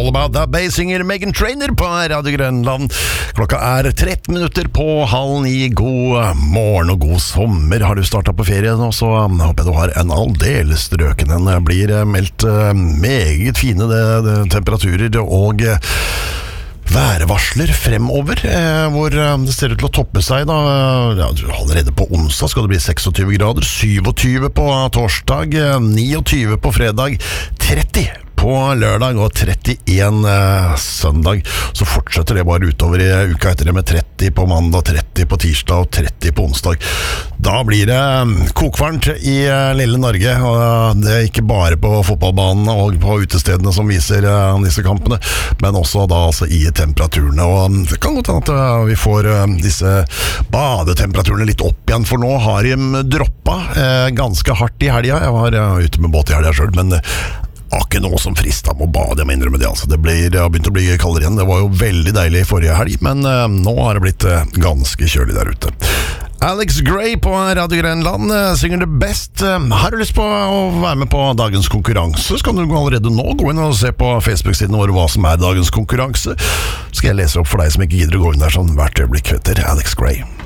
All About That Bass synger Meghan Trainor på Radio Grønland. Klokka 13 minutter på 8:30. God morgen og god sommer. Har du startet på ferie nå, så håper jeg du har en aldeles strøken. Den blir meldt meget fine temperaturer og værvarsler fremover, hvor det ser ut til å toppe seg da. Allerede på onsdag skal det bli 26 grader, 27 på torsdag, 29 på fredag, 30 på lørdag og 31 søndag. Så fortsetter det bare utover i uka etter det med 30 på mandag, 30 på tirsdag og 30 på onsdag. Da blir det kokvarmt i lille Norge, og det er ikke bare på fotballbanen og på utestedene som viser disse kampene, men også da altså i temperaturene. Og det kan godt hende at vi får disse badetemperaturene litt opp igjen, for nå har de droppet ganske hardt i helga. Jeg var ute med båt i helga selv, men ikke noe som fristet med å bade, jeg må innrømme det. Altså, det har begynt å bli kaldere igjen. Det var jo veldig deilig i forrige helg, men nå har det blitt ganske kjølig der ute. Alex Gray på Radio Grønland synger det best. Har du lyst på å være med på dagens konkurranse, så kan du allerede nå gå inn og se på Facebook-siden vår hva som dagens konkurranse. Skal jeg lese opp for deg som ikke gidder å gå inn der sånn hvert øyeblikk, heter Alex Gray.